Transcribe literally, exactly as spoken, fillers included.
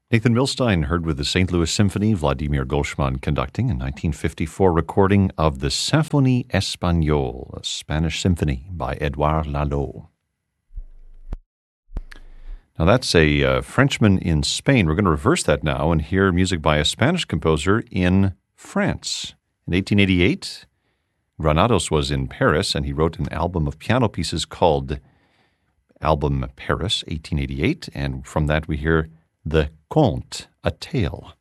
Nathan Milstein heard with the Saint Louis Symphony, Vladimir Golshman conducting, a nineteen fifty-four recording of the Symphonie Espagnole, a Spanish symphony by Edouard Lalo. Now that's a uh, Frenchman in Spain. We're going to reverse that now and hear music by a Spanish composer in France. In eighteen eighty-eight, Granados was in Paris, and he wrote an album of piano pieces called Album Paris, eighteen eighty-eight, and from that we hear The Conte, a Tale.